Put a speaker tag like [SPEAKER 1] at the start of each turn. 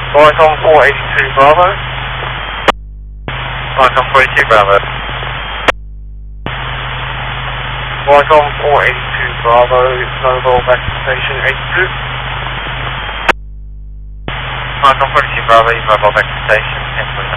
[SPEAKER 1] Flight on 482 Bravo. Flight on 42 Bravo. Flight on 482 Bravo, mobile back to station 82. Flight on 42 Bravo, mobile back to station 10